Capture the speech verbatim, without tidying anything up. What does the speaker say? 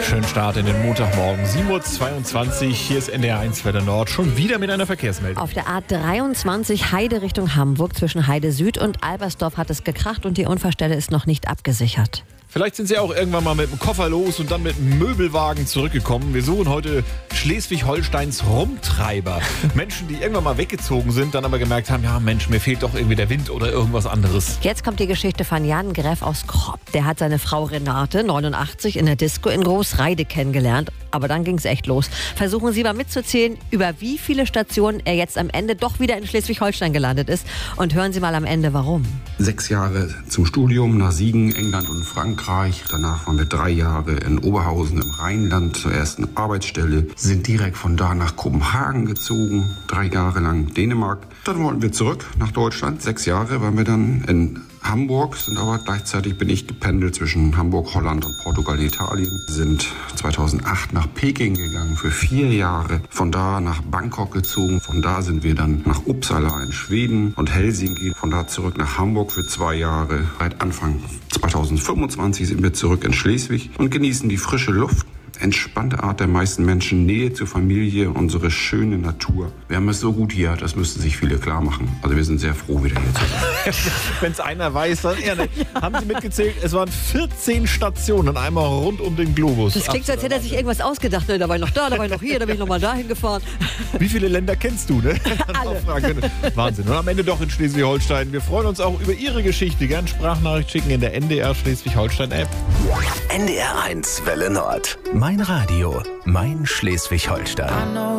Schönen Start in den Montagmorgen, sieben Uhr zweiundzwanzig. Hier ist N D R eins Wetter Nord, schon wieder mit einer Verkehrsmeldung. Auf der A dreiundzwanzig Heide Richtung Hamburg zwischen Heide Süd und Albersdorf hat es gekracht und die Unfallstelle ist noch nicht abgesichert. Vielleicht sind Sie auch irgendwann mal mit dem Koffer los und dann mit dem Möbelwagen zurückgekommen. Wir suchen heute Schleswig-Holsteins Rumtreiber. Menschen, die irgendwann mal weggezogen sind, dann aber gemerkt haben, ja Mensch, mir fehlt doch irgendwie der Wind oder irgendwas anderes. Jetzt kommt die Geschichte von Jan Greff aus Kropp. Der hat seine Frau Renate, neunundachtzig, in der Disco in Großreide kennengelernt. Aber dann ging es echt los. Versuchen Sie mal mitzuzählen, über wie viele Stationen er jetzt am Ende doch wieder in Schleswig-Holstein gelandet ist. Und hören Sie mal am Ende, warum. Sechs Jahre zum Studium nach Siegen, England und Frankreich. Danach waren wir drei Jahre in Oberhausen im Rheinland zur ersten Arbeitsstelle. Sind direkt von da nach Kopenhagen gezogen, drei Jahre lang Dänemark. Dann wollten wir zurück nach Deutschland. Sechs Jahre waren wir dann in Hamburg, sind aber gleichzeitig bin ich gependelt zwischen Hamburg, Holland und Portugal, Italien. Sind zweitausendacht nach Peking gegangen für vier Jahre. Von da nach Bangkok gezogen. Von da sind wir dann nach Uppsala in Schweden und Helsinki. Von da zurück nach Hamburg für zwei Jahre. Seit Anfang zweitausendfünfundzwanzig sind wir zurück in Schleswig und genießen die frische Luft. Entspannte Art der meisten Menschen, Nähe zur Familie, unsere schöne Natur. Wir haben es so gut hier, das müssten sich viele klar machen. Also wir sind sehr froh, wieder hier zu sein. Wenn es einer weiß, dann er nicht. Ja. Haben Sie mitgezählt? Es waren vierzehn Stationen, einmal rund um den Globus. Das klingt so, als hätte er sich irgendwas ausgedacht. Da war ich noch da, da war ich noch hier, da bin ich noch mal dahin gefahren. Wie viele Länder kennst du, ne? Alle. Wahnsinn. Und am Ende doch in Schleswig-Holstein. Wir freuen uns auch über Ihre Geschichte. Gerne Sprachnachricht schicken in der N D R Schleswig-Holstein-App. N D R eins Welle Nord. Mein Radio, mein Schleswig-Holstein.